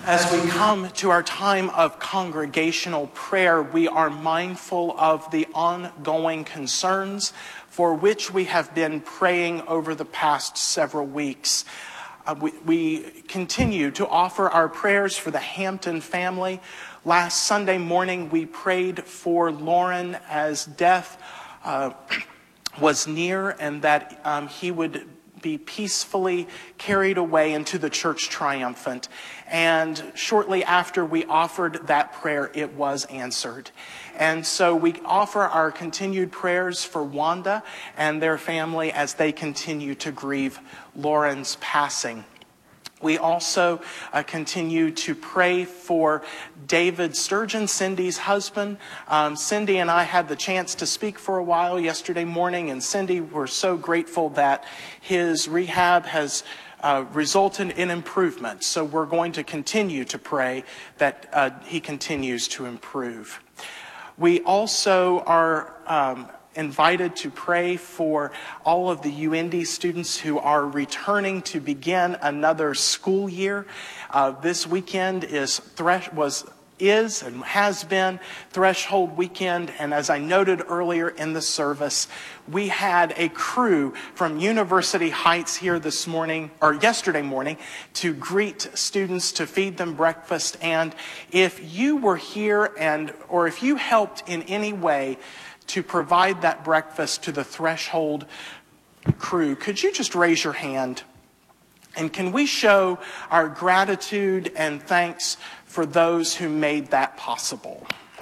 As we come to our time of congregational prayer, we are mindful of the ongoing concerns for which we have been praying over the past several weeks. We continue to offer our prayers for the Hampton family. Last Sunday morning, we prayed for Lauren as death was near and that he would be peacefully carried away into the church triumphant. And shortly after we offered that prayer, it was answered. And so we offer our continued prayers for Wanda and their family as they continue to grieve Lauren's passing. We also continue to pray for David Sturgeon, Cindy's husband. Cindy and I had the chance to speak for a while yesterday morning, and Cindy, we're so grateful that his rehab has resulted in improvement. So we're going to continue to pray that he continues to improve. We also are invited to pray for all of the UIndy students who are returning to begin another school year. This weekend is and has been Threshold Weekend, and as I noted earlier in the service, we had a crew from University Heights here yesterday morning to greet students, to feed them breakfast. And if you were here or if you helped in any way to provide that breakfast to the Threshold crew, could you just raise your hand? And can we show our gratitude and thanks for those who made that possible?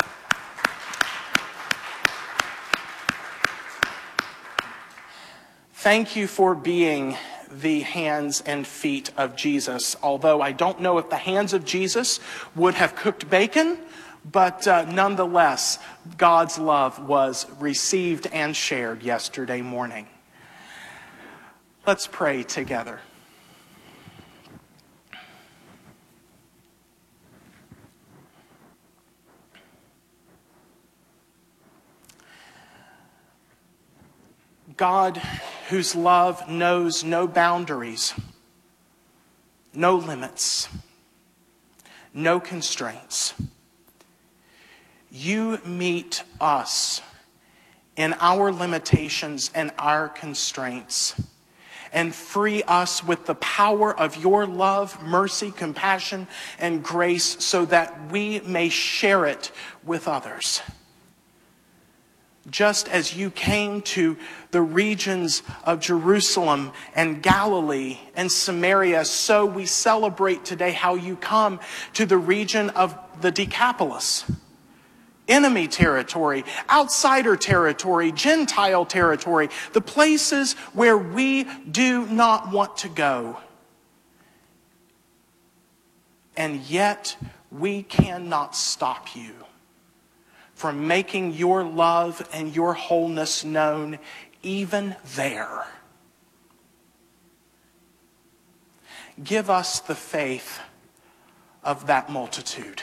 Thank you for being the hands and feet of Jesus. Although I don't know if the hands of Jesus would have cooked bacon, but nonetheless, God's love was received and shared yesterday morning. Let's pray together. God, whose love knows no boundaries, no limits, no constraints, you meet us in our limitations and our constraints, and free us with the power of your love, mercy, compassion, and grace so that we may share it with others. Just as you came to the regions of Jerusalem and Galilee and Samaria, so we celebrate today how you come to the region of the Decapolis. Enemy territory, outsider territory, Gentile territory, the places where we do not want to go. And yet we cannot stop you from making your love and your wholeness known even there. Give us the faith of that multitude.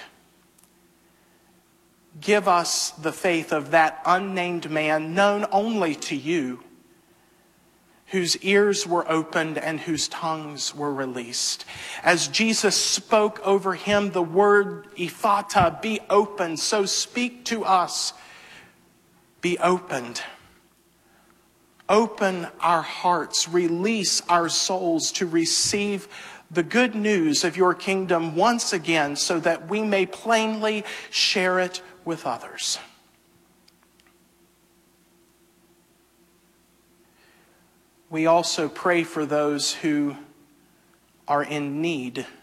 Give us the faith of that unnamed man known only to you, whose ears were opened and whose tongues were released. As Jesus spoke over him the word Ephata, be opened, so speak to us, be opened. Open our hearts, release our souls to receive the good news of your kingdom once again, so that we may plainly share it with others. We also pray for those who are in need